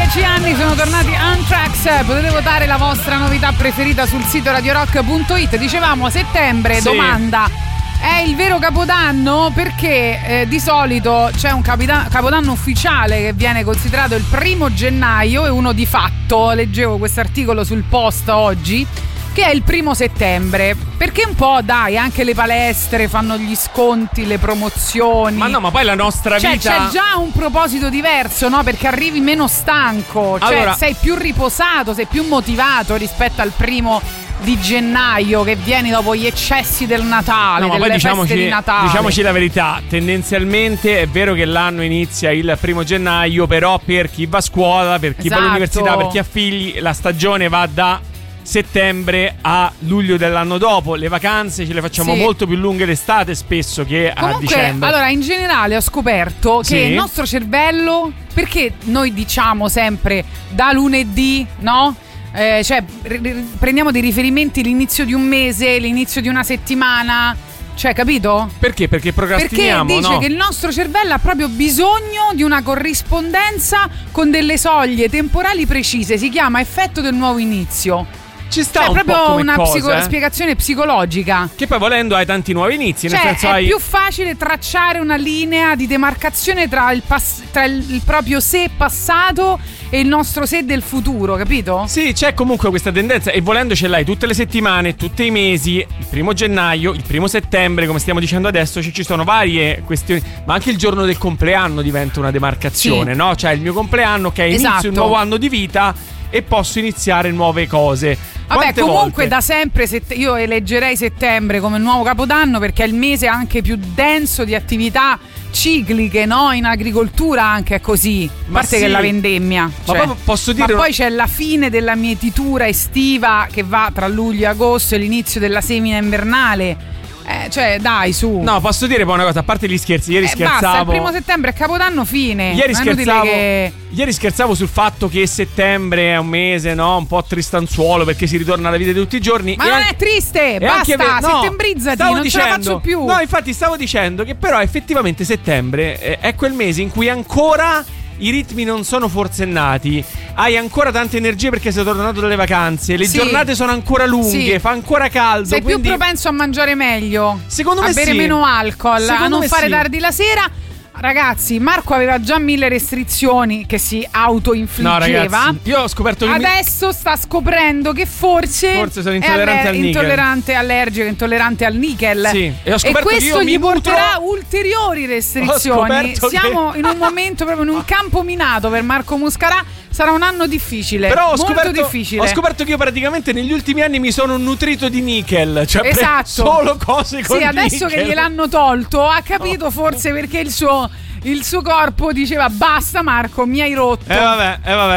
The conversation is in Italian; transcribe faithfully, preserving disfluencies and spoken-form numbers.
Dieci anni sono tornati Anthrax. Potete votare la vostra novità preferita sul sito radio rock punto it. Dicevamo a settembre, sì. Domanda: è il vero Capodanno? Perché eh, di solito c'è un capita- Capodanno ufficiale che viene considerato il primo gennaio e uno di fatto. Leggevo questo articolo sul Post oggi, che è il primo settembre, perché un po' dai, anche le palestre fanno gli sconti, le promozioni. Ma no, ma poi la nostra cioè, vita c'è già un proposito diverso, no? Perché arrivi meno stanco, cioè allora... sei più riposato, sei più motivato rispetto al primo di gennaio che vieni dopo gli eccessi del Natale, no, ma delle poi diciamoci, feste di Natale. Diciamoci la verità, tendenzialmente è vero che l'anno inizia il primo gennaio, però per chi va a scuola, per chi esatto. va all'università, per chi ha figli, la stagione va da settembre a luglio dell'anno dopo. Le vacanze ce le facciamo sì. molto più lunghe d'estate spesso che comunque, a dicembre. Allora, in generale ho scoperto sì. che il nostro cervello, perché noi diciamo sempre da lunedì, no? Eh, cioè r- r- prendiamo dei riferimenti l'inizio di un mese, l'inizio di una settimana. Cioè, capito? Perché? Perché procrastiniamo, Perché dice no? che il nostro cervello ha proprio bisogno di una corrispondenza con delle soglie temporali precise. Si chiama effetto del nuovo inizio. Ci sta cioè, un proprio po' come una cosa, psico- eh? spiegazione psicologica. Che poi volendo hai tanti nuovi inizi, cioè, nel senso è hai... più facile tracciare una linea di demarcazione tra il, pass- tra il, il proprio sé passato e il nostro sé del futuro, capito? Sì, c'è comunque questa tendenza e volendo ce l'hai tutte le settimane, tutti i mesi, il primo gennaio, il primo settembre, come stiamo dicendo adesso, ci, ci sono varie questioni, ma anche il giorno del compleanno diventa una demarcazione, sì. no? Cioè il mio compleanno che esatto. inizio un nuovo anno di vita e posso iniziare nuove cose. Vabbè, Quante comunque volte? da sempre sett- io eleggerei settembre come nuovo capodanno perché è il mese anche più denso di attività cicliche, no? In agricoltura anche è così. A parte sì. che la vendemmia. Ma cioè, poi posso dire. Ma poi c'è la fine della mietitura estiva che va tra luglio e agosto e l'inizio della semina invernale. Eh, cioè, dai, su. No, posso dire poi una cosa, a parte gli scherzi, ieri eh, scherzavo. Basta, il primo settembre è capodanno, fine. Ieri non scherzavo. Che... Ieri scherzavo sul fatto che settembre è un mese, no? Un po' tristanzuolo perché si ritorna alla vita di tutti i giorni. Ma e non anche... è triste, e basta, anche... no, settembrizzati, non dicendo... ce la faccio più. No, infatti stavo dicendo che però effettivamente settembre è, è quel mese in cui ancora i ritmi non sono forsennati, hai ancora tante energie perché sei tornato dalle vacanze, le sì. giornate sono ancora lunghe, sì. fa ancora caldo. Sei quindi... più propenso a mangiare meglio, secondo me a bere sì. meno alcol, secondo a non me fare sì. tardi la sera. Ragazzi, Marco aveva già mille restrizioni che si autoinfliggeva. No, ragazzi, io ho scoperto che adesso mi... sta scoprendo che forse forse sono intollerante è aller- al nickel. Intollerante, allergico, intollerante al nickel. Sì. E, ho e scoperto questo che io gli mi porterà nutro... ulteriori restrizioni. Siamo che... in un momento proprio in un campo minato per Marco Muscarà. Sarà un anno difficile. Però ho molto scoperto, difficile. Ho scoperto che io praticamente negli ultimi anni mi sono nutrito di nickel. Cioè esatto. solo cose con sì, adesso nickel. che gliel'hanno tolto ha capito oh. forse perché il suo, il suo corpo diceva basta Marco, mi hai rotto. Eh vabbè, eh vabbè.